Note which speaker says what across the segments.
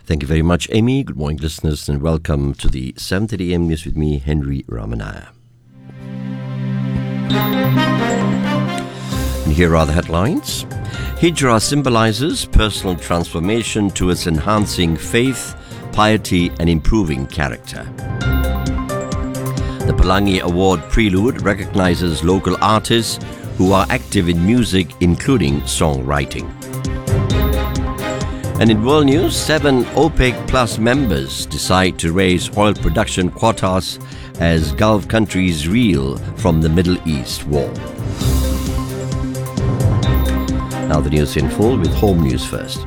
Speaker 1: Thank you very much, Amy. Good morning, listeners, and welcome to the 7:30 a.m. News with me, Henry Ramanaya. And here are the headlines. Hijrah symbolizes personal transformation towards enhancing faith, piety, and improving character. The Pelangi Award Prelude recognizes local artists who are active in music, including songwriting. And in world news, 7 OPEC Plus members decide to raise oil production quotas as Gulf countries reel from the Middle East war. Now the news in full with home news first.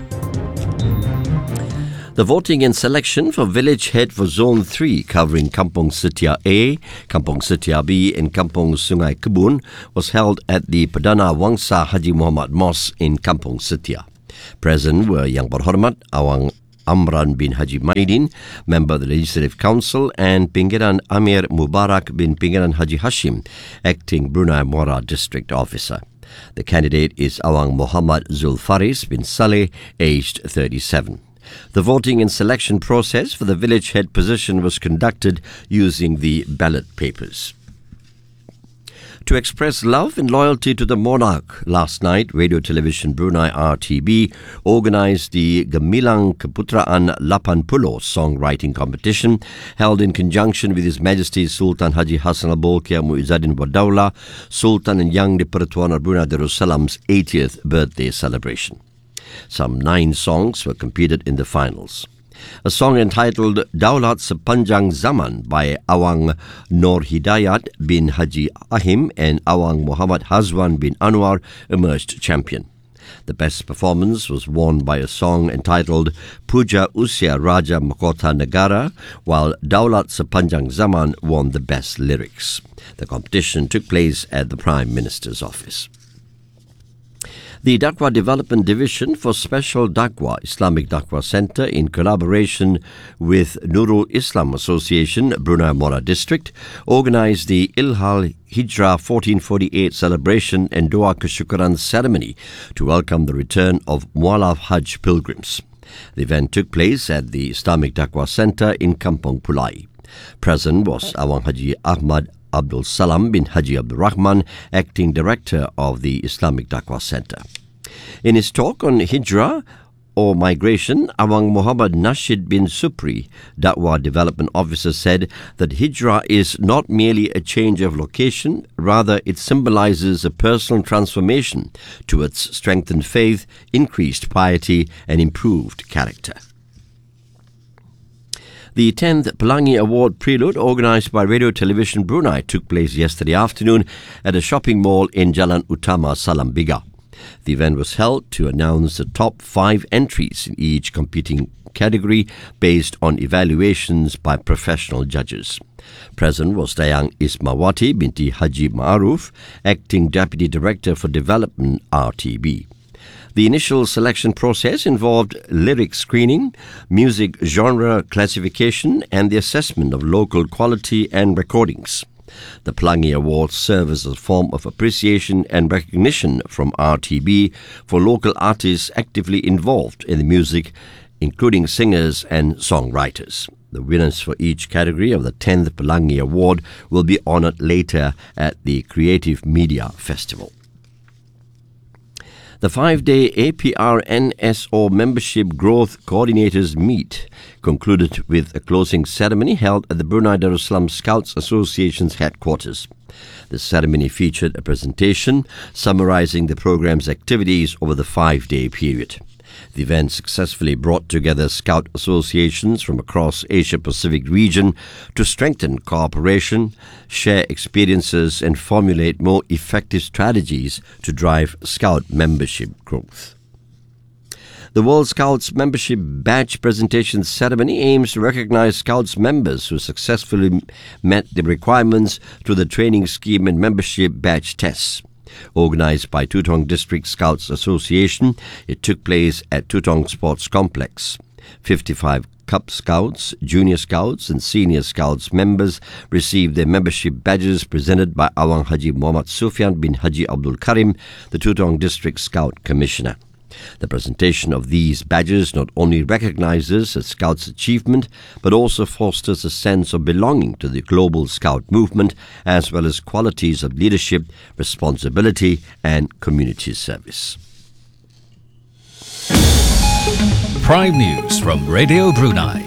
Speaker 1: The voting and selection for village head for Zone 3 covering Kampong Setia A, Kampong Setia B and Kampong Sungai Kebun was held at the Perdana Wangsa Haji Muhammad Mosque in Kampong Setia. Present were Yang Berhormat Awang Amran bin Haji Maidin, member of the Legislative Council, and Pinggiran Amir Mubarak bin Pinggiran Haji Hashim, acting Brunei Muara District Officer. The candidate is Awang Muhammad Zulfaris bin Saleh, aged 37. The voting and selection process for the village head position was conducted using the ballot papers. To express love and loyalty to the monarch, last night, Radio Television Brunei RTB organised the Gemilang Keputeraan 80 songwriting competition held in conjunction with His Majesty Sultan Haji Hassan Al-Bolkiah Muizzaddin Wadaula, Sultan and Yang di-Pertuan Brunei Darussalam's 80th birthday celebration. Some 9 songs were competed in the finals. A song entitled Daulat Sepanjang Zaman by Awang Nur Hidayat bin Haji Ahim and Awang Muhammad Hazwan bin Anwar emerged champion. The best performance was won by a song entitled Puja Usia Raja Mahkota Negara, while Daulat Sepanjang Zaman won the best lyrics. The competition took place at the Prime Minister's office. The Dakwah Development Division for Special Dakwah Islamic Dakwah Centre, in collaboration with Nurul Islam Association, Brunei Muara District, organised the Ilhal Hijrah 1448 celebration and Dua Kesyukuran ceremony to welcome the return of Mualaf Hajj pilgrims. The event took place at the Islamic Dakwah Centre in Kampong Pulai. Present was Awang Haji Ahmad Abdul Salam bin Haji Abdul Rahman, acting director of the Islamic Dakwah Centre. In his talk on Hijrah or migration, Awang Muhammad Nashid bin Supri, Dakwah Development Officer, said that Hijrah is not merely a change of location, rather it symbolizes a personal transformation towards strengthened faith, increased piety and improved character. The 10th Pelangi Award Prelude, organised by Radio Television Brunei, took place yesterday afternoon at a shopping mall in Jalan Utama, Salambiga. The event was held to announce the top 5 entries in each competing category based on evaluations by professional judges. Present was Dayang Ismawati binti Haji Ma'aruf, acting Deputy Director for Development RTB. The initial selection process involved lyric screening, music genre classification, and the assessment of local quality and recordings. The Pelangi Awards serve as a form of appreciation and recognition from RTB for local artists actively involved in the music, including singers and songwriters. The winners for each category of the 10th Pelangi Award will be honoured later at the Creative Media Festival. The 5-day APR NSO Membership Growth Coordinators Meet concluded with a closing ceremony held at the Brunei Darussalam Scouts Association's headquarters. The ceremony featured a presentation summarizing the program's activities over the 5-day period. The event successfully brought together Scout associations from across Asia-Pacific region to strengthen cooperation, share experiences and formulate more effective strategies to drive Scout membership growth. The World Scouts Membership Badge Presentation Ceremony aims to recognize Scouts members who successfully met the requirements through the training scheme and membership badge tests. Organised by Tutong District Scouts Association, it took place at Tutong Sports Complex. 55 Cub Scouts, Junior Scouts and Senior Scouts members received their membership badges presented by Awang Haji Muhammad Sufyan bin Haji Abdul Karim, the Tutong District Scout Commissioner. The presentation of these badges not only recognizes a Scout's achievement, but also fosters a sense of belonging to the global Scout movement, as well as qualities of leadership, responsibility, and community service.
Speaker 2: Prime News from Radio Brunei.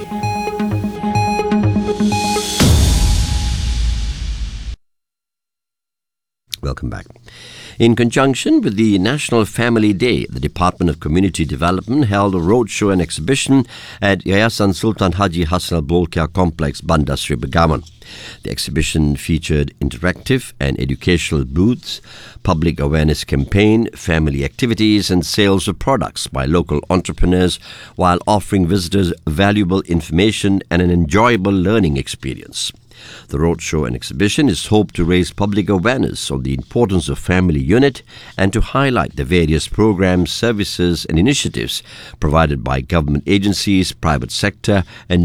Speaker 1: Welcome back. In conjunction with the National Family Day, the Department of Community Development held a roadshow and exhibition at Yayasan Sultan Haji Hassan Al Bolkiah Complex, Bandar Seri Begawan. The exhibition featured interactive and educational booths, public awareness campaign, family activities, and sales of products by local entrepreneurs, while offering visitors valuable information and an enjoyable learning experience. The roadshow and exhibition is hoped to raise public awareness on the importance of family unit and to highlight the various programs, services and initiatives provided by government agencies, private sector and